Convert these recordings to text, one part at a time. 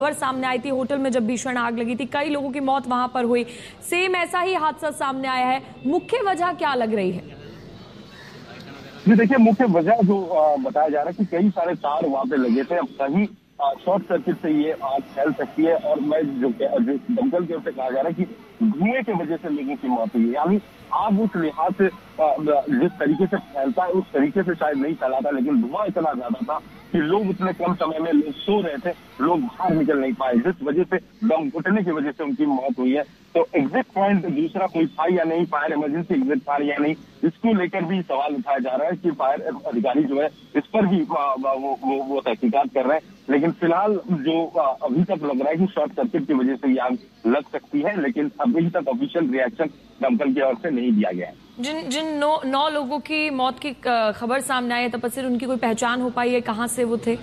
खबर सामने आई थी होटल में जब भीषण आग लगी थी, कई लोगों की मौत वहां पर हुई। सेम ऐसा ही हादसा सामने आया है। मुख्य वजह क्या लग रही है? जी देखिए, मुख्य वजह जो बताया जा रहा है कि कई सारे तार वहां पे लगे थे। अब कहीं शॉर्ट सर्किट से ये आग फैल सकती है। और मैं जो दमकल की ओर से कहा जा रहा है कि धुएं की वजह से लोगों की मौत हुई है। यानी आग उस लिहाज से जिस तरीके से फैलता है उस तरीके से शायद नहीं फैला था, लेकिन धुआं इतना ज्यादा था कि लोग इतने कम समय में लोग सो रहे थे, लोग बाहर निकल नहीं पाए, जिस वजह से दम घुटने की वजह से उनकी मौत हुई है। तो एग्जिट पॉइंट दूसरा कोई था या नहीं, फायर इमरजेंसी एग्जिट था या नहीं, इसको लेकर भी सवाल उठाया जा रहा है कि फायर अधिकारी जो है इस पर भी वो तहकीकात कर रहे हैं। लेकिन फिलहाल जो अभी तक लग रहा है कि शॉर्ट सर्किट की वजह से ये आग लग सकती है, लेकिन अभी तक ऑफिशियल रिएक्शन दमकल की ओर से नहीं दिया गया है। जिन नौ लोगों की मौत की खबर सामने आई है, तपस्वी, उनकी कोई पहचान हो पाई है? कहाँ से वो थे?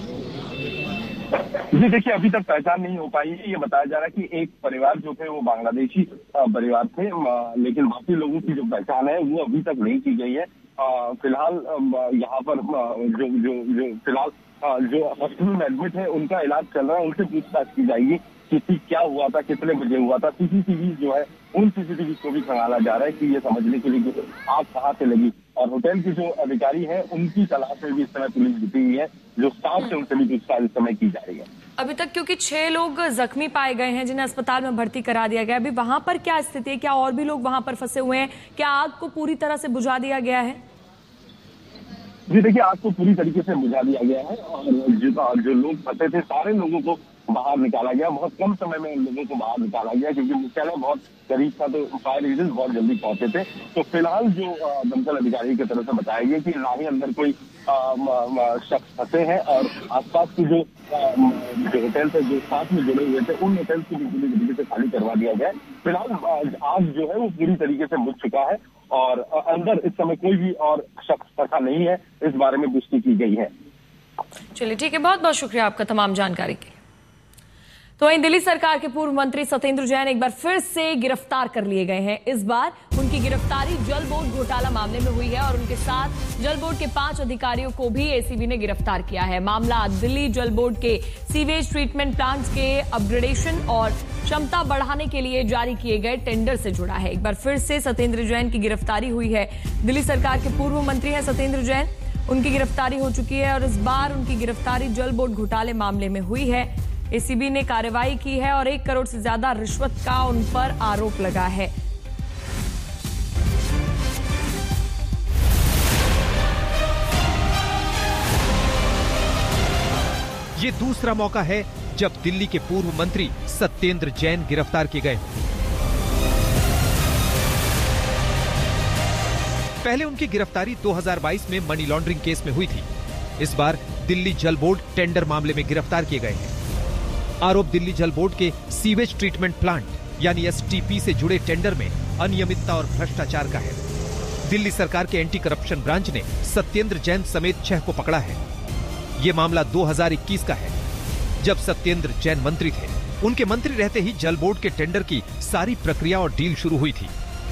जी देखिए, अभी तक पहचान नहीं हो पाई है। ये बताया जा रहा है कि एक परिवार जो थे वो बांग्लादेशी परिवार थे, लेकिन बाकी लोगों की जो पहचान है वो अभी तक नहीं की गई है। फिलहाल यहाँ पर जो फिलहाल जो हॉस्पिटल में एडमिट है उनका इलाज चल रहा है, उनसे पूछताछ की जाएगी कि क्या हुआ था, कितने बजे हुआ था। सीसीटीवी जो है उन सीसीटीवी को भी खंगाला जा रहा है कि ये समझने के लिए कि आग कहाँ से लगी। और होटल के जो अधिकारी हैं उनकी तलाश में भी इस समय पुलिस जुटी हुई है, जो स्टाफ से उनसे भी पूछताछ इस समय की जा रही है। अभी तक क्योंकि 6 लोग जख्मी पाए गए हैं जिन्हें अस्पताल में भर्ती करा दिया गया है, अभी वहां पर क्या स्थिति है? क्या और भी लोग वहां पर फंसे हुए हैं? क्या आग को पूरी तरह से बुझा दिया गया है? जी देखिए, आग को पूरी तरीके से बुझा दिया गया है और जो लोग फंसे थे सारे लोगों को बाहर निकाला गया। बहुत कम समय में उन लोगों को बाहर निकाला गया क्योंकि मुख्यालय बहुत करीब था, तो फायर एजेंट्स बहुत जल्दी पहुंचे थे। तो फिलहाल जो दमकल अधिकारी की तरफ से बताया गया कि ना ही अंदर कोई शख्स फंसे हैं और आसपास की जो होटल थे जो साथ में जुड़े हुए थे उन होटल्स की भी पूरी तरीके से खाली करवा दिया गया है। फिलहाल आग जो है वो पूरी तरीके से बुझ चुका है और अंदर इस समय कोई भी और शख्स फंसा नहीं है, इस बारे में पुष्टि की गई है। चलिए ठीक है, बहुत बहुत शुक्रिया आपका तमाम जानकारी के लिए। तो वहीं दिल्ली सरकार के पूर्व मंत्री सत्येंद्र जैन एक बार फिर से गिरफ्तार कर लिए गए हैं। इस बार उनकी गिरफ्तारी जल बोर्ड घोटाला मामले में हुई है और उनके साथ जल बोर्ड के 5 अधिकारियों को भी एसीबी ने गिरफ्तार किया है। मामला दिल्ली जल बोर्ड के सीवेज ट्रीटमेंट प्लांट्स के अपग्रेडेशन और क्षमता बढ़ाने के लिए जारी किए गए टेंडर से जुड़ा है। एक बार फिर से सत्येंद्र जैन की गिरफ्तारी हुई है। दिल्ली सरकार के पूर्व मंत्री हैं सत्येंद्र जैन, उनकी गिरफ्तारी हो चुकी है और इस बार उनकी गिरफ्तारी जल बोर्ड घोटाले मामले में हुई है। एसीबी ने कार्रवाई की है और 1 करोड़ से ज्यादा रिश्वत का उन पर आरोप लगा है। ये दूसरा मौका है जब दिल्ली के पूर्व मंत्री सत्येंद्र जैन गिरफ्तार किए गए। पहले उनकी गिरफ्तारी 2022 में मनी लॉन्ड्रिंग केस में हुई थी। इस बार दिल्ली जल बोर्ड टेंडर मामले में गिरफ्तार किए गए हैं। आरोप दिल्ली जल बोर्ड के सीवेज ट्रीटमेंट प्लांट यानी एसटीपी से जुड़े टेंडर में अनियमितता और भ्रष्टाचार का है। दिल्ली सरकार के एंटी करप्शन ब्रांच ने सत्येंद्र जैन समेत 6 को पकड़ा है। यह मामला 2021 का है, जब सत्येंद्र जैन मंत्री थे। उनके मंत्री रहते ही जल बोर्ड के टेंडर की सारी प्रक्रिया और डील शुरू हुई थी।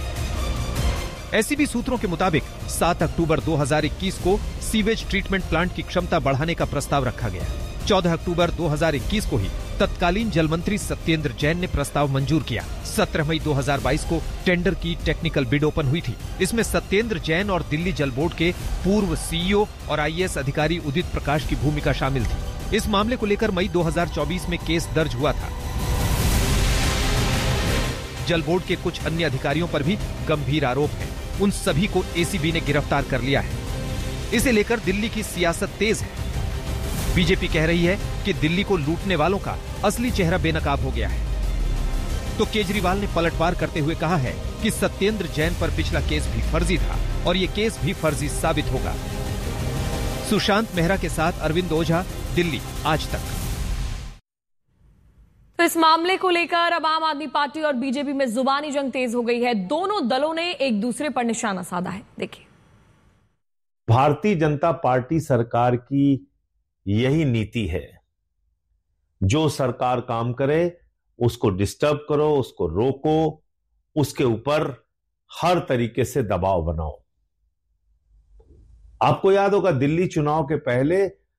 एसीबी सूत्रों के मुताबिक 7 अक्टूबर 2021 को सीवेज ट्रीटमेंट प्लांट की क्षमता बढ़ाने का प्रस्ताव रखा गया। 14 अक्टूबर 2021 को ही तत्कालीन जल मंत्री सत्येंद्र जैन ने प्रस्ताव मंजूर किया। 17 मई 2022 को टेंडर की टेक्निकल बिड ओपन हुई थी। इसमें सत्येंद्र जैन और दिल्ली जल बोर्ड के पूर्व सीईओ और आईएएस अधिकारी उदित प्रकाश की भूमिका शामिल थी। इस मामले को लेकर मई 2024 में केस दर्ज हुआ था। जल बोर्ड के कुछ अन्य अधिकारियों पर भी गंभीर आरोप है। उन सभी को एसीबी ने गिरफ्तार कर लिया है। इसे लेकर दिल्ली की सियासत तेज है। बीजेपी कह रही है कि दिल्ली को लूटने वालों का असली चेहरा बेनकाब हो गया है। तो केजरीवाल ने पलटवार करते हुए कहा है कि सत्येंद्र जैन पर पिछला केस भी फर्जी था और ये केस भी फर्जी साबित होगा। सुशांत मेहरा के साथ अरविंद ओझा, दिल्ली आज तक। तो इस मामले को लेकर अब आम आदमी पार्टी और बीजेपी में जुबानी जंग तेज हो गई है। दोनों दलों ने एक दूसरे पर निशाना साधा है। देखिए, भारतीय जनता पार्टी सरकार की यही नीति है, जो सरकार काम करे उसको डिस्टर्ब करो, उसको रोको, उसके ऊपर हर तरीके से दबाव बनाओ। आपको याद होगा दिल्ली चुनाव के पहले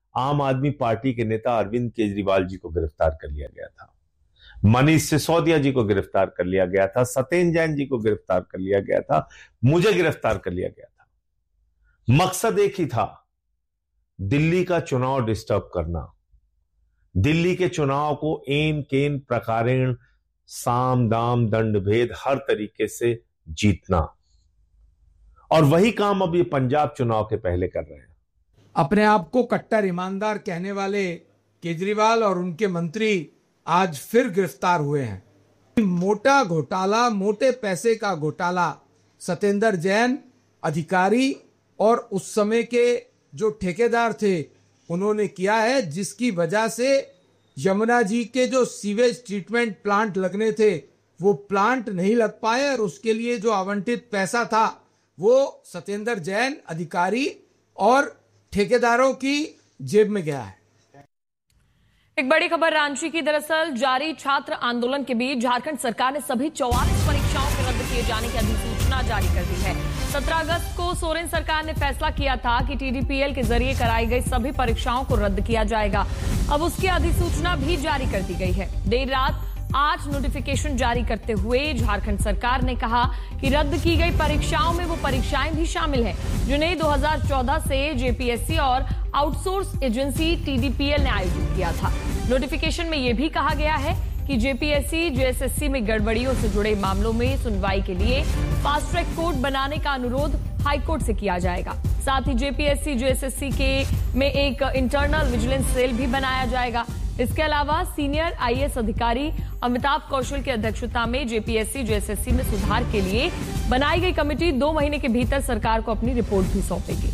आम आदमी पार्टी के नेता अरविंद केजरीवाल जी को गिरफ्तार कर लिया गया था, मनीष सिसोदिया जी को गिरफ्तार कर लिया गया था, सत्येंद्र जैन जी को गिरफ्तार कर लिया गया था, मुझे गिरफ्तार कर लिया गया था। मकसद एक ही था, दिल्ली का चुनाव डिस्टर्ब करना, दिल्ली के चुनाव को एन केन प्रकारेण साम दाम दंड भेद हर तरीके से जीतना। और वही काम अब ये पंजाब चुनाव के पहले कर रहे हैं। अपने आप को कट्टर ईमानदार कहने वाले केजरीवाल और उनके मंत्री आज फिर गिरफ्तार हुए हैं। मोटा घोटाला, मोटे पैसे का घोटाला सत्येंद्र जैन अधिकारी और उस समय के जो ठेकेदार थे उन्होंने किया है, जिसकी वजह से यमुना जी के जो सीवेज ट्रीटमेंट प्लांट लगने थे वो प्लांट नहीं लग पाए और उसके लिए जो आवंटित पैसा था वो सत्येंद्र जैन अधिकारी और ठेकेदारों की जेब में गया है। एक बड़ी खबर रांची की। दरअसल जारी छात्र आंदोलन के बीच झारखंड सरकार ने सभी 44 परीक्षाओं के रद्द किए जाने की अधिसूचना जारी कर दी है। 17 अगस्त को सोरेन सरकार ने फैसला किया था कि टीडीपीएल के जरिए कराई गई सभी परीक्षाओं को रद्द किया जाएगा। अब उसकी अधिसूचना भी जारी कर दी गई है। देर रात 8 नोटिफिकेशन जारी करते हुए झारखंड सरकार ने कहा कि रद्द की गई परीक्षाओं में वो परीक्षाएं भी शामिल हैं जिन्हें 2014 से जेपीएससी और आउटसोर्स एजेंसी टीडीपीएल ने आयोजित किया था। नोटिफिकेशन में यह भी कहा गया है कि जेपीएससी जेएसएससी में गड़बड़ियों से जुड़े मामलों में सुनवाई के लिए फास्ट ट्रैक कोर्ट बनाने का अनुरोध हाईकोर्ट से किया जाएगा। साथ ही जेपीएससी जेएसएससी में एक इंटरनल विजिलेंस सेल भी बनाया जाएगा। इसके अलावा सीनियर आईएएस अधिकारी अमिताभ कौशल की अध्यक्षता में जेपीएससी जेएसएससी में सुधार के लिए बनाई गई कमेटी 2 महीने के भीतर सरकार को अपनी रिपोर्ट भी सौंपेगी।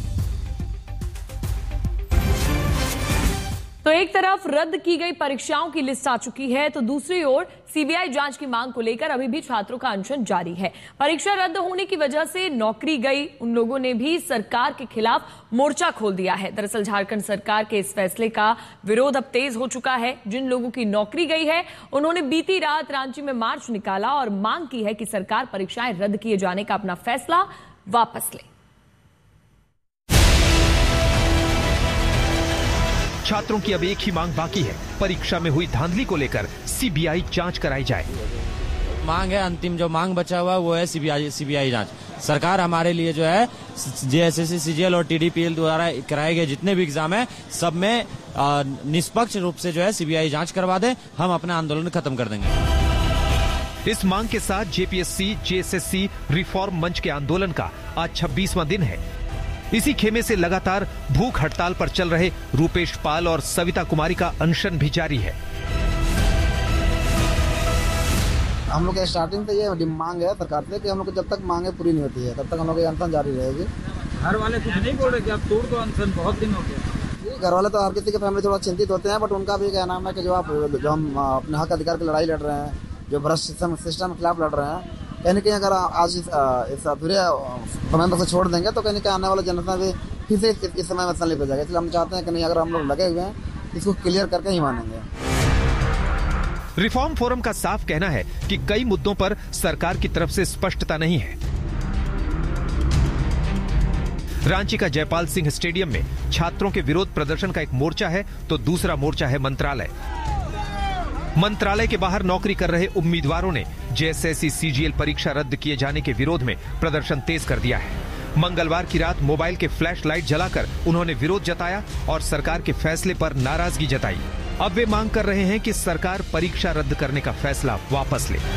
तो एक तरफ रद्द की गई परीक्षाओं की लिस्ट आ चुकी है, तो दूसरी ओर सीबीआई जांच की मांग को लेकर अभी भी छात्रों का अनशन जारी है। परीक्षा रद्द होने की वजह से नौकरी गई उन लोगों ने भी सरकार के खिलाफ मोर्चा खोल दिया है। दरअसल झारखंड सरकार के इस फैसले का विरोध अब तेज हो चुका है। जिन लोगों की नौकरी गई है उन्होंने बीती रात रांची में मार्च निकाला और मांग की है कि सरकार परीक्षाएं रद्द किए जाने का अपना फैसला वापस ले। छात्रों की अब एक ही मांग बाकी है, परीक्षा में हुई धांधली को लेकर सीबीआई जांच कराई जाए। मांग है, अंतिम जो मांग बचा हुआ वो है सीबीआई जांच। सरकार हमारे लिए जो है जेएसएससी, सीजीएल और टीडीपीएल द्वारा कराए गए जितने भी एग्जाम है सब में निष्पक्ष रूप से जो है सीबीआई जांच करवा दे, हम अपना आंदोलन खत्म कर देंगे। इस मांग के साथ जेपीएससी जेएसएससी रिफॉर्म मंच के आंदोलन का आज 26वां दिन है। इसी खेमे से लगातार भूख हड़ताल पर चल रहे रूपेश पाल और सविता कुमारी का अनशन भी जारी है। हम लोग स्टार्टिंग से ये मांग है सरकार से कि हम लोग को जब तक मांगे पूरी नहीं होती है तब तक हम लोग अनशन जारी रहेगी। घर वाले कुछ नहीं बोल रहे कि आप तोड़ दो अनशन, बहुत दिन हो गया। घर वाले तो हर किसी के फैमिली थोड़ा चिंतित होते हैं, बट उनका भी क्या नाम है कि जो हम अपने हक अधिकार की लड़ाई लड़ रहे हैं, जो भ्रष्ट सिस्टम के खिलाफ लड़ रहे हैं, कहीं न कहीं अगर आज इस अधूरे समय पर से छोड़ देंगे तो कहीं आने वाला जनता भी फिर से इस समय में संलिप्त हो जाएगा। इसलिए हम चाहते हैं कि नहीं, अगर हम लोग लगे हुए हैं इसको क्लियर करके ही मानेंगे। रिफॉर्म फोरम का साफ कहना है कि कई मुद्दों पर सरकार की तरफ से स्पष्टता नहीं है। रांची का जयपाल सिंह स्टेडियम में छात्रों के विरोध प्रदर्शन का एक मोर्चा है तो दूसरा मोर्चा है मंत्रालय। मंत्रालय के बाहर नौकरी कर रहे उम्मीदवारों ने जेएसएससी सीजीएल परीक्षा रद्द किए जाने के विरोध में प्रदर्शन तेज कर दिया है। मंगलवार की रात मोबाइल के फ्लैश लाइट जलाकर उन्होंने विरोध जताया और सरकार के फैसले पर नाराजगी जताई। अब वे मांग कर रहे हैं कि सरकार परीक्षा रद्द करने का फैसला वापस ले।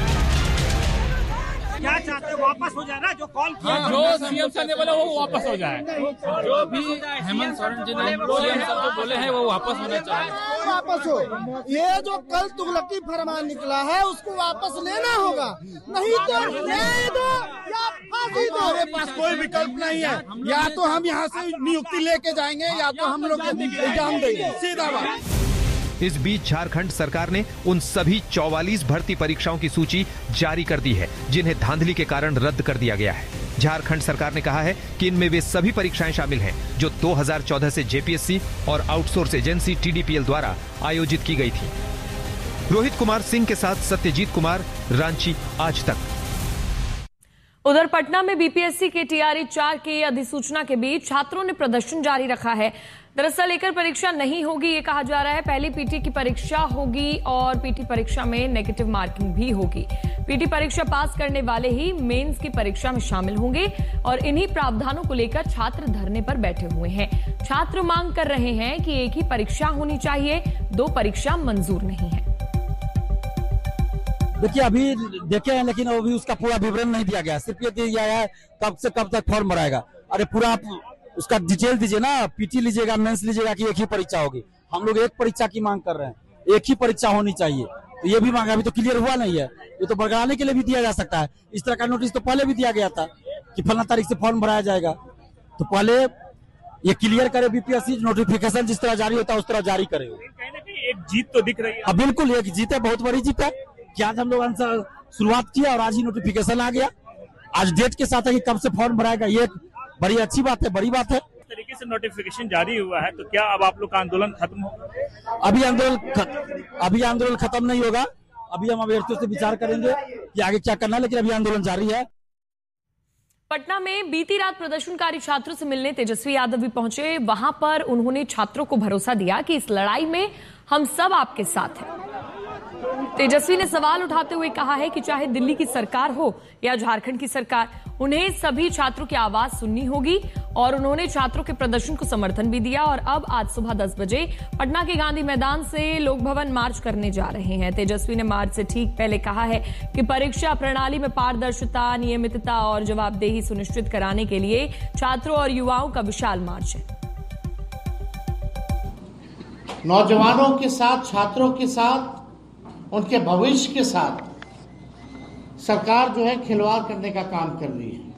क्या चाहते हैं, वापस हो जाए ना, जो कॉल किया जो सीएम सर ने बोला वो वापस हो जाए, जो भी हेमंत सोरेन जी ने जो बोले हैं वो वापस होना चाहिए। वापस हो, ये जो कल तुगलकी फरमान निकला है उसको वापस लेना होगा, नहीं तो ले दो या फांसी दो। हमारे पास कोई विकल्प नहीं है, या तो हम यहाँ से नियुक्ति लेके जाएंगे या तो हम लोग एग्जाम देंगे, सीधा बात। इस बीच झारखंड सरकार ने उन सभी 44 भर्ती परीक्षाओं की सूची जारी कर दी है जिन्हें धांधली के कारण रद्द कर दिया गया है। झारखंड सरकार ने कहा है कि इनमें वे सभी परीक्षाएं शामिल हैं जो 2014 से जेपीएससी और आउटसोर्स एजेंसी टीडीपीएल द्वारा आयोजित की गई थी। रोहित कुमार सिंह के साथ सत्यजीत कुमार, रांची, आज तक। उधर पटना में बीपीएससी के टीआरई 4 की अधिसूचना के बीच छात्रों ने प्रदर्शन जारी रखा है। दरअसल लेकर परीक्षा नहीं होगी ये कहा जा रहा है। पहली पीटी की परीक्षा होगी और पीटी परीक्षा में नेगेटिव मार्किंग भी होगी। पीटी परीक्षा पास करने वाले ही मेंस की परीक्षा में शामिल होंगे और इन्हीं प्रावधानों को लेकर छात्र धरने पर बैठे हुए हैं। छात्र मांग कर रहे हैं कि एक ही परीक्षा होनी चाहिए, 2 परीक्षा मंजूर नहीं है। देखिए अभी देखे हैं लेकिन अभी उसका पूरा विवरण नहीं दिया गया, सिर्फ ये दिया गया है कब से कब तक फॉर्म भराएगा। अरे पूरा आप उसका डिटेल दीजिए ना, पीटी लीजिएगा, मेंस लीजिएगा कि एक ही परीक्षा होगी। हम लोग एक परीक्षा की मांग कर रहे हैं, एक ही परीक्षा होनी चाहिए। तो ये भी मांग अभी तो क्लियर हुआ नहीं है, ये तो बरकराने के लिए भी दिया जा सकता है। इस तरह का नोटिस तो पहले भी दिया गया था कि फलाना तारीख से फॉर्म भराया जाएगा। तो पहले ये क्लियर करे बीपीएससी, नोटिफिकेशन जिस तरह जारी होता है उस तरह जारी करे। एक जीत तो दिख रही है। बिल्कुल एक जीत है, बहुत बड़ी जीत है कि आज हम लोग शुरुआत किया और आज ही नोटिफिकेशन आ गया। आज डेट के साथ है कि कब से फॉर्म भराएगा, ये बड़ी अच्छी बात है, बड़ी बात है। इस तरीके से नोटिफिकेशन जारी हुआ है तो क्या अब आप लोग का आंदोलन खत्म होगा? अभी आंदोलन खत्म नहीं होगा। अभी हम अभ्यर्थियों से विचार करेंगे कि आगे क्या करना है, लेकिन अभी आंदोलन जारी है। पटना में बीती रात प्रदर्शनकारी छात्रों से मिलने तेजस्वी यादव भी पहुंचे। वहां पर उन्होंने छात्रों को भरोसा दिया कि इस लड़ाई में हम सब आपके साथ हैं। तेजस्वी ने सवाल उठाते हुए कहा है कि चाहे दिल्ली की सरकार हो या झारखंड की सरकार, उन्हें सभी छात्रों की आवाज सुननी होगी और उन्होंने छात्रों के प्रदर्शन को समर्थन भी दिया। और अब आज सुबह 10 बजे पटना के गांधी मैदान से लोक भवन मार्च करने जा रहे हैं। तेजस्वी ने मार्च से ठीक पहले कहा है कि परीक्षा प्रणाली में पारदर्शिता, नियमितता और जवाबदेही सुनिश्चित कराने के लिए छात्रों और युवाओं का विशाल मार्च है। नौजवानों के साथ, छात्रों के साथ, उनके भविष्य के साथ सरकार जो है खिलवाड़ करने का काम कर रही है।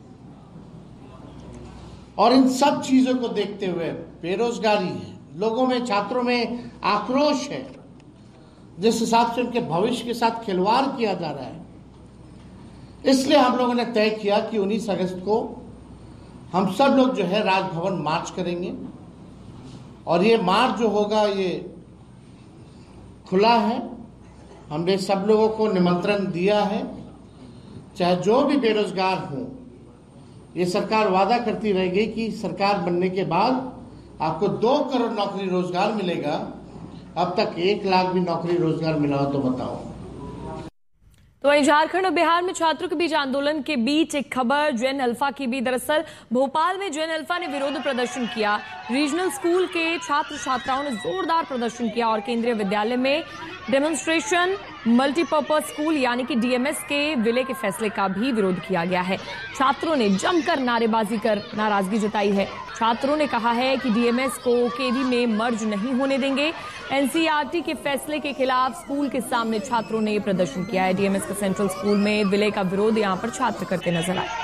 और इन सब चीजों को देखते हुए बेरोजगारी है, लोगों में, छात्रों में आक्रोश है, जिस हिसाब से उनके भविष्य के साथ खिलवाड़ किया जा रहा है, इसलिए हम लोगों ने तय किया कि 19 अगस्त को हम सब लोग जो है राजभवन मार्च करेंगे। और ये मार्च जो होगा ये खुला है, हमने सब लोगों को निमंत्रण दिया है। चाहे जो भी बेरोजगार हों, ये सरकार वादा करती रहेगी कि सरकार बनने के बाद आपको 2 करोड़ नौकरी रोजगार मिलेगा। अब तक 1 लाख भी नौकरी रोजगार मिला हो तो बताओ। तो वहीं झारखंड और बिहार में छात्रों के बीच आंदोलन के बीच एक खबर जेन अल्फा की भी। दरअसल भोपाल में जेन अल्फा ने विरोध प्रदर्शन किया। रीजनल स्कूल के छात्र छात्राओं ने जोरदार प्रदर्शन किया और केंद्रीय विद्यालय में डेमोन्स्ट्रेशन मल्टीपर्पज स्कूल यानी कि डीएमएस के विलय के फैसले का भी विरोध किया गया है। छात्रों ने जमकर नारेबाजी कर नाराजगी जताई है। छात्रों ने कहा है कि डीएमएस को केवी में मर्ज नहीं होने देंगे। एनसीईआरटी के फैसले के खिलाफ स्कूल के सामने छात्रों ने प्रदर्शन किया है। डीएमएस के सेंट्रल स्कूल में विलय का विरोध यहां पर छात्र करते नजर आए।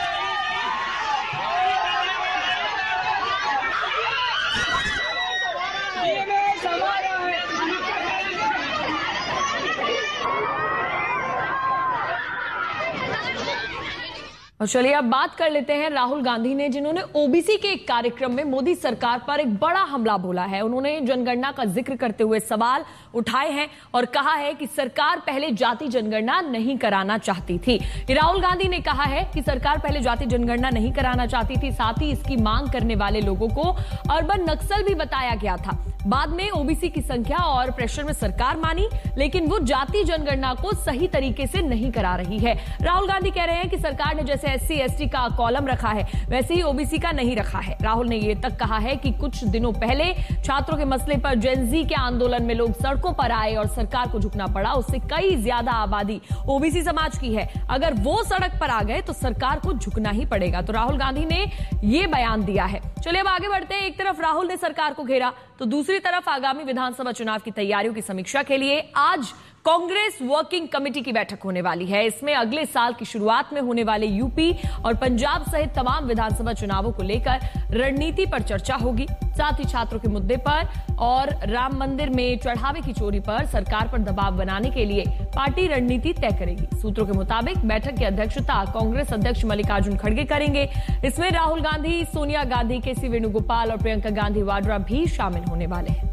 और चलिए अब बात कर लेते हैं राहुल गांधी ने, जिन्होंने ओबीसी के एक कार्यक्रम में मोदी सरकार पर एक बड़ा हमला बोला है। उन्होंने जनगणना का जिक्र करते हुए सवाल उठाए हैं और कहा है कि सरकार पहले जाति जनगणना नहीं कराना चाहती थी। राहुल गांधी ने कहा है कि सरकार पहले जाति जनगणना नहीं कराना चाहती थी, साथ ही इसकी मांग करने वाले लोगों को अर्बन नक्सल भी बताया गया था। बाद में ओबीसी की संख्या और प्रेशर में सरकार मानी, लेकिन वो जाति जनगणना को सही तरीके से नहीं करा रही है। राहुल गांधी कह रहे हैं कि सरकार ने जैसे एससी एसटी का कॉलम रखा है वैसे ही ओबीसी का नहीं रखा है। राहुल ने ये तक कहा है कि कुछ दिनों पहले छात्रों के मसले पर जेनजी के आंदोलन में लोग सड़कों पर आए और सरकार को झुकना पड़ा। उससे कई ज्यादा आबादी ओबीसी समाज की है। अगर वो सड़क पर आ गए तो सरकार को झुकना ही पड़ेगा। तो राहुल गांधी ने ये बयान दिया है। चलिए अब आगे बढ़ते हैं। एक तरफ राहुल ने सरकार को घेरा तो दूसरी तरफ आगामी विधानसभा चुनाव की तैयारियों की समीक्षा के लिए आज कांग्रेस वर्किंग कमेटी की बैठक होने वाली है। इसमें अगले साल की शुरुआत में होने वाले यूपी और पंजाब सहित तमाम विधानसभा चुनावों को लेकर रणनीति पर चर्चा होगी। साथ ही छात्रों के मुद्दे पर और राम मंदिर में चढ़ावे की चोरी पर सरकार पर दबाव बनाने के लिए पार्टी रणनीति तय करेगी। सूत्रों के मुताबिक बैठक की अध्यक्षता कांग्रेस अध्यक्ष मल्लिकार्जुन खड़गे करेंगे। इसमें राहुल गांधी, सोनिया गांधी, केसी वेणुगोपाल और प्रियंका गांधी वाड्रा भी शामिल होने वाले हैं।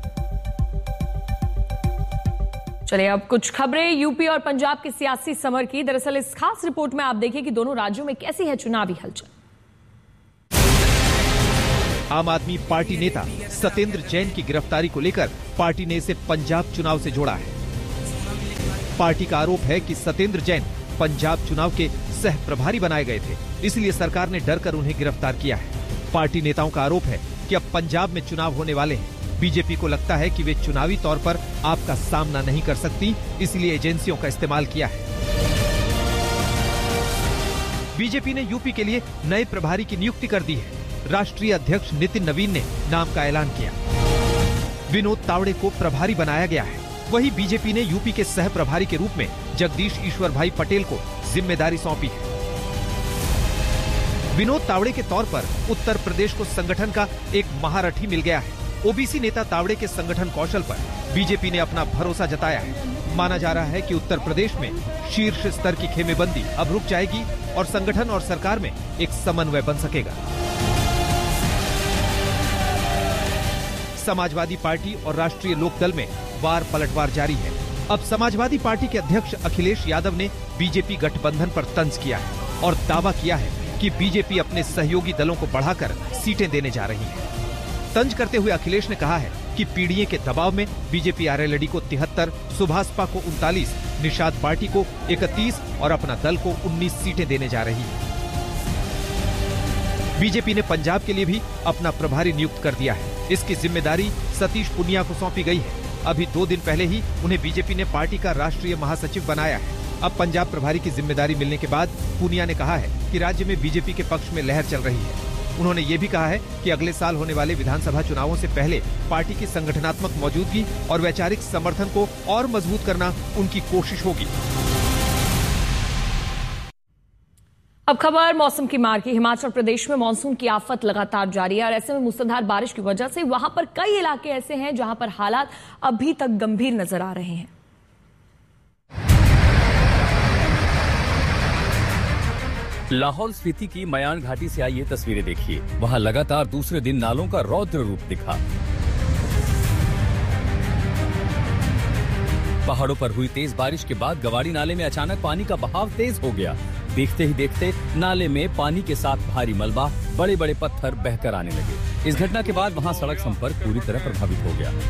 चलिए अब कुछ खबरें यूपी और पंजाब के सियासी समर की। दरअसल इस खास रिपोर्ट में आप देखिए कि दोनों राज्यों में कैसी है चुनावी हलचल। आम आदमी पार्टी नेता सत्येंद्र जैन की गिरफ्तारी को लेकर पार्टी ने इसे पंजाब चुनाव से जोड़ा है। पार्टी का आरोप है कि सत्येंद्र जैन पंजाब चुनाव के सह प्रभारी बनाए गए थे, इसलिए सरकार ने डर कर उन्हें गिरफ्तार किया है। पार्टी नेताओं का आरोप है कि अब पंजाब में चुनाव होने वाले हैं। बीजेपी को लगता है कि वे चुनावी तौर पर आपका सामना नहीं कर सकती, इसलिए एजेंसियों का इस्तेमाल किया है। बीजेपी ने यूपी के लिए नए प्रभारी की नियुक्ति कर दी है। राष्ट्रीय अध्यक्ष नितिन नवीन ने नाम का ऐलान किया। विनोद तावड़े को प्रभारी बनाया गया है। वहीं बीजेपी ने यूपी के सह प्रभारी के रूप में जगदीश ईश्वर भाई पटेल को जिम्मेदारी सौंपी है। विनोद तावड़े के तौर पर उत्तर प्रदेश को संगठन का एक महारथी मिल गया है। ओबीसी नेता तावड़े के संगठन कौशल पर बीजेपी ने अपना भरोसा जताया है। माना जा रहा है कि उत्तर प्रदेश में शीर्ष स्तर की खेमेबंदी अब रुक जाएगी और संगठन और सरकार में एक समन्वय बन सकेगा। समाजवादी पार्टी और राष्ट्रीय लोकदल में वार पलटवार जारी है। अब समाजवादी पार्टी के अध्यक्ष अखिलेश यादव ने बीजेपी गठबंधन पर तंज किया है और दावा किया है कि बीजेपी अपने सहयोगी दलों को बढ़ाकर सीटें देने जा रही है। तंज करते हुए अखिलेश ने कहा है कि पीडीए के दबाव में बीजेपी आरएलडी को 73, सुभाषपा को 39, निषाद पार्टी को 31 और अपना दल को 19 सीटें देने जा रही है। बीजेपी ने पंजाब के लिए भी अपना प्रभारी नियुक्त कर दिया है। इसकी जिम्मेदारी सतीश पुनिया को सौंपी गई है। अभी 2 दिन पहले ही उन्हें बीजेपी ने पार्टी का राष्ट्रीय महासचिव बनाया है। अब पंजाब प्रभारी की जिम्मेदारी मिलने के बाद पुनिया ने कहा है कि राज्य में बीजेपी के पक्ष में लहर चल रही है। उन्होंने ये भी कहा है कि अगले साल होने वाले विधानसभा चुनावों से पहले पार्टी की संगठनात्मक मौजूदगी और वैचारिक समर्थन को और मजबूत करना उनकी कोशिश होगी। अब खबर मौसम की मार की। हिमाचल प्रदेश में मानसून की आफत लगातार जारी है और ऐसे में मूसलाधार बारिश की वजह से वहां पर कई इलाके ऐसे हैं जहां पर हालात अभी तक गंभीर नजर आ रहे हैं। लाहौल स्पीति की मयान घाटी से आई ये तस्वीरें देखिए। वहां लगातार दूसरे दिन नालों का रौद्र रूप दिखा। पहाड़ों पर हुई तेज बारिश के बाद गवाड़ी नाले में अचानक पानी का बहाव तेज हो गया। देखते ही देखते नाले में पानी के साथ भारी मलबा, बड़े बड़े पत्थर बहकर आने लगे। इस घटना के बाद वहां सड़क संपर्क पूरी तरह प्रभावित हो गया।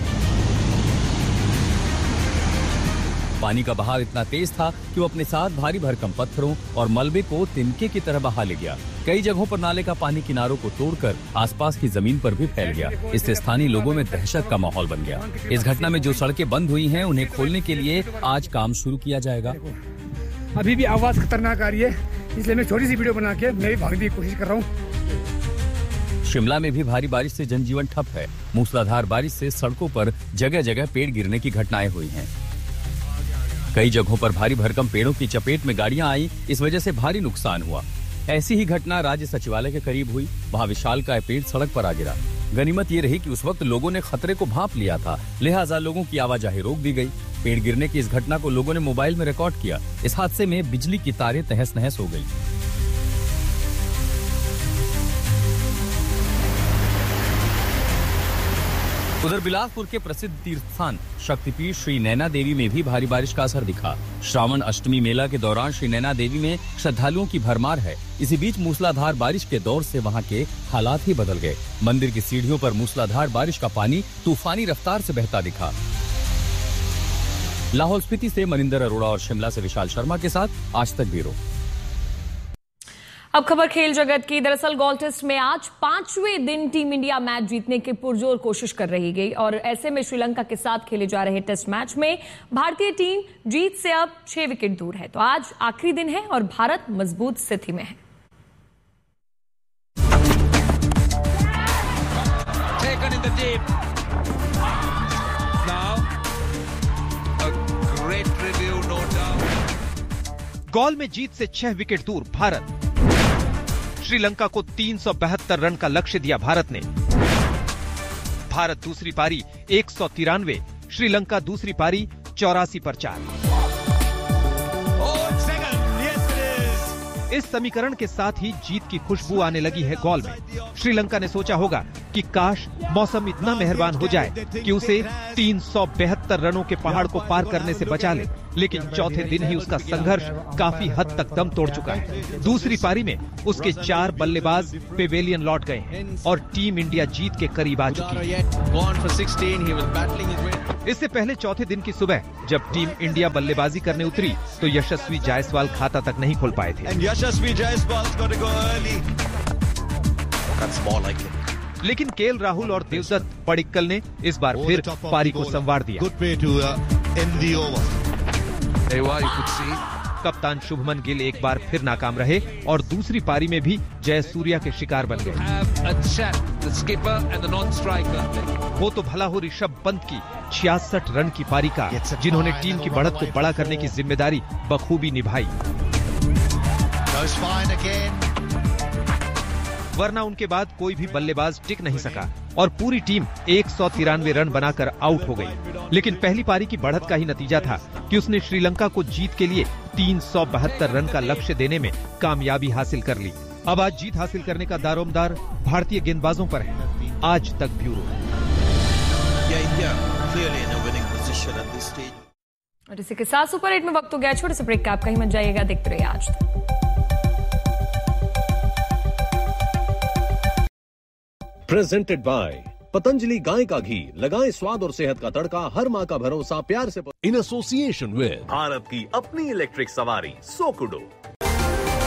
पानी का बहाव इतना तेज था कि वो अपने साथ भारी भरकम पत्थरों और मलबे को तिनके की तरह बहा ले गया। कई जगहों पर नाले का पानी किनारों को तोड़कर आसपास की जमीन पर भी फैल गया। इससे स्थानीय लोगों में दहशत का माहौल बन गया। इस घटना में जो सड़कें बंद हुई हैं, उन्हें खोलने के लिए आज काम शुरू किया जाएगा। अभी भी आवाज खतरनाक आ रही है, इसलिए मैं छोटी सी वीडियो बना के मैं भी भागने की कोशिश कर रहा हूँ। शिमला में भी भारी बारिश से जनजीवन ठप है। मूसलाधार बारिश से सड़कों पर जगह जगह पेड़ गिरने की घटनाएं हुई हैं। कई जगहों पर भारी भरकम पेड़ों की चपेट में गाड़ियां आई, इस वजह से भारी नुकसान हुआ। ऐसी ही घटना राज्य सचिवालय के करीब हुई। वहां विशालकाय पेड़ सड़क पर आ गिरा। गनीमत ये रही कि उस वक्त लोगों ने खतरे को भांप लिया था, लिहाजा लोगों की आवाजाही रोक दी गई। पेड़ गिरने की इस घटना को लोगों ने मोबाइल में रिकॉर्ड किया। इस हादसे में बिजली की तारें तहस नहस हो गई। उधर बिलासपुर के प्रसिद्ध तीर्थ स्थान शक्तिपीठ श्री नैना देवी में भी भारी बारिश का असर दिखा। श्रावण अष्टमी मेला के दौरान श्री नैना देवी में श्रद्धालुओं की भरमार है। इसी बीच मूसलाधार बारिश के दौर से वहां के हालात ही बदल गए। मंदिर की सीढ़ियों पर मूसलाधार बारिश का पानी तूफानी रफ्तार से बहता दिखा। लाहौल स्पीति से मनिंदर अरोड़ा और शिमला से विशाल शर्मा के साथ आज तक ब्यूरो। अब खबर खेल जगत की। दरअसल गोल्ड टेस्ट में आज 5वें दिन टीम इंडिया मैच जीतने की पुरजोर कोशिश कर रही गई और ऐसे में श्रीलंका के साथ खेले जा रहे टेस्ट मैच में भारतीय टीम जीत से अब 6 विकेट दूर है। तो आज आखिरी दिन है और भारत मजबूत स्थिति में है। गॉल में जीत से 6 विकेट दूर भारत। श्रीलंका को 372 रन का लक्ष्य दिया भारत ने। भारत दूसरी पारी 193, श्रीलंका दूसरी पारी 84 पर 4। इस समीकरण के साथ ही जीत की खुशबू आने लगी है गॉल में। श्रीलंका ने सोचा होगा कि काश मौसम इतना मेहरबान हो जाए कि उसे 372 रनों के पहाड़ को पार करने से बचा ले, लेकिन चौथे दिन ही उसका संघर्ष काफी हद तक दम तोड़ चुका है। दूसरी पारी में उसके 4 बल्लेबाज पेवेलियन लौट गए हैं और टीम इंडिया जीत के करीब आ चुकी है। इससे पहले चौथे दिन की सुबह जब टीम इंडिया बल्लेबाजी करने उतरी तो यशस्वी जायसवाल खाता तक नहीं खोल पाए थे। लेकिन केएल राहुल और देवदत्त पडिक्कल ने इस बार फिर पारी को संवार दिया। कप्तान शुभमन गिल एक बार फिर नाकाम रहे और दूसरी पारी में भी जयसूर्या के शिकार बन गए। वो तो भला हो ऋषभ पंत की 66 रन की पारी का, जिन्होंने टीम की बढ़त को बड़ा करने की जिम्मेदारी बखूबी निभाई, वरना उनके बाद कोई भी बल्लेबाज टिक नहीं सका और पूरी टीम 193 रन बनाकर आउट हो गई। लेकिन पहली पारी की बढ़त का ही नतीजा था कि उसने श्रीलंका को जीत के लिए 372 रन का लक्ष्य देने में कामयाबी हासिल कर ली। अब आज जीत हासिल करने का दारोमदार भारतीय गेंदबाजों पर है। आज तक ब्यूरो। और इसी के साथ सुपर 8 में वक्त हो गया छोटे से ब्रेक का। आप कहीं मत जाइएगा, देखते रहिए आज तक। प्रेजेंटेड बाय पतंजलि गाय का घी, लगाएं स्वाद और सेहत का तड़का, हर माँ का भरोसा प्यार से, इन एसोसिएशन विद भारत की अपनी इलेक्ट्रिक सवारी सोकुडो।